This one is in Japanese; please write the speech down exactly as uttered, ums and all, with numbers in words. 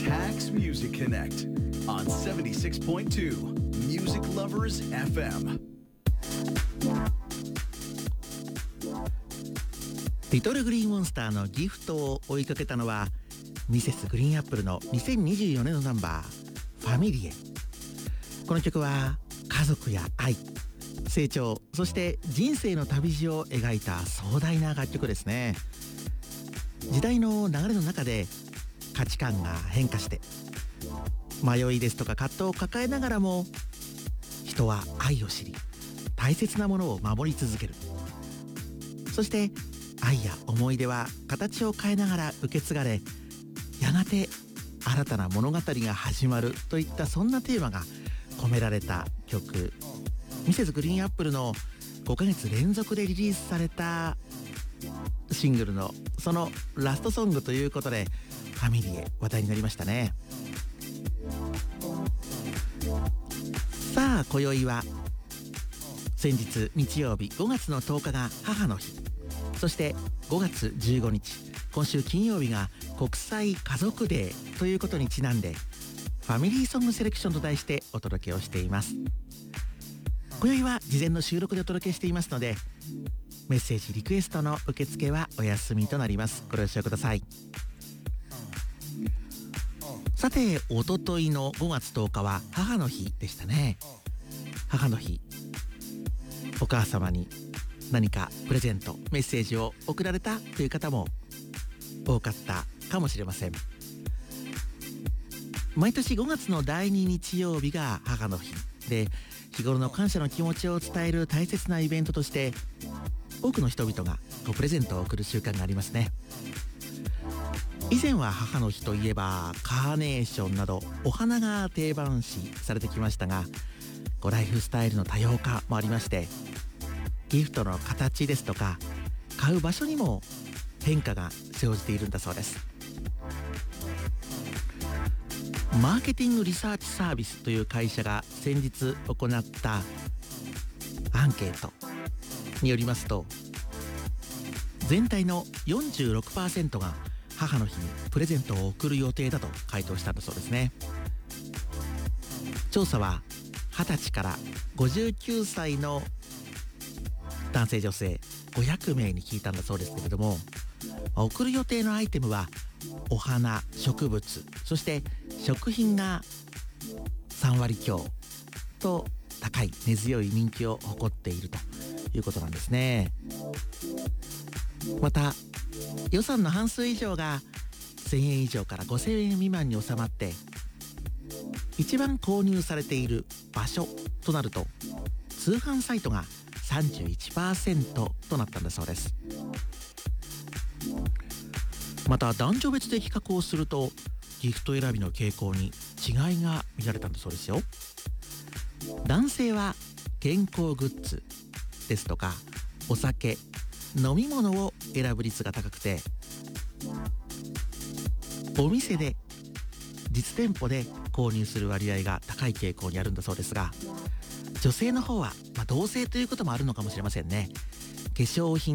Hacks Music Connect on seventy-six point two Music Lovers エフエム。 リトルグリーンモンスターのギフトを追いかけたのはミセスグリーンアップルのにせんにじゅうよねんのナンバー「ファミリエ」。この曲は家族や愛、成長、そして人生の旅路を描いた壮大な楽曲ですね。時代の流れの中で価値観が変化して迷いですとか葛藤を抱えながらも、人は愛を知り大切なものを守り続ける。そして愛や思い出は形を変えながら受け継がれ、やがて新たな物語が始まるといった、そんなテーマが込められた曲。ミセスグリーンアップルのごかげつ連続でリリースされたシングルのそのラストソングということで、ファミリーへ話題になりましたね。さあ今宵は先日日曜日ごがつのとおかが母の日、そしてごがつじゅうごにち今週金曜日が国際家族デーということにちなんで、ファミリーソングセレクションと題してお届けをしています。今宵は事前の収録でお届けしていますので、メッセージリクエストの受付はお休みとなります。ご了承ください。さて、おとといのごがつとおかは母の日でしたね。母の日、お母様に何かプレゼント、メッセージを送られたという方も多かったかもしれません。毎年ごがつのだいに日曜日が母の日で、日頃の感謝の気持ちを伝える大切なイベントとして多くの人々がこうプレゼントを贈る習慣がありますね。以前は母の日といえばカーネーションなどお花が定番視されてきましたが、こうライフスタイルの多様化もありまして、ギフトの形ですとか買う場所にも変化が生じているんだそうです。マーケティングリサーチサービスという会社が先日行ったアンケートによりますと、全体の よんじゅうろくパーセント が母の日にプレゼントを贈る予定だと回答したんだそうですね。調査ははたちからごじゅうきゅうさいの男性女性ごひゃくめいに聞いたんだそうですけれども、贈る予定のアイテムはお花、植物、そして食品がさんわりきょうと高い根強い人気を誇っているということなんですね。また予算の半数以上がせんえん以上からごせんえん未満に収まって、一番購入されている場所となると通販サイトが さんじゅういちパーセント となったんだそうです。また男女別で比較をするとギフト選びの傾向に違いが見られたんだそうですよ。男性は健康グッズですとかお酒、飲み物を選ぶ率が高くて、お店で実店舗で購入する割合が高い傾向にあるんだそうですが、女性の方は、まあ、同性ということもあるのかもしれませんね。化粧品